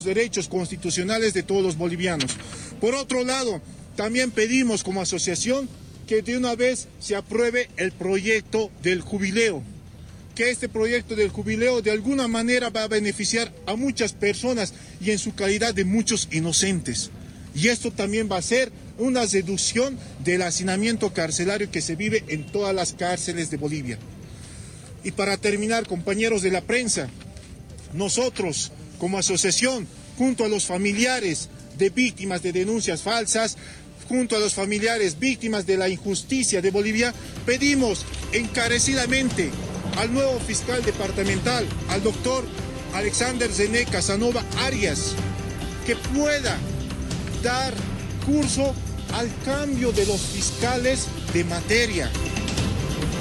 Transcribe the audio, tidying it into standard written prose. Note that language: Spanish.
derechos constitucionales de todos los bolivianos. Por otro lado, también pedimos como asociación que de una vez se apruebe el proyecto del jubileo, que este proyecto del jubileo de alguna manera va a beneficiar a muchas personas y en su calidad de muchos inocentes. Y esto también va a ser una reducción del hacinamiento carcelario que se vive en todas las cárceles de Bolivia. Y para terminar, compañeros de la prensa, nosotros como asociación, junto a los familiares de víctimas de denuncias falsas, junto a los familiares víctimas de la injusticia de Bolivia, pedimos encarecidamente al nuevo fiscal departamental, al doctor Alexander Zené Casanova Arias, que pueda dar curso al cambio de los fiscales de materia,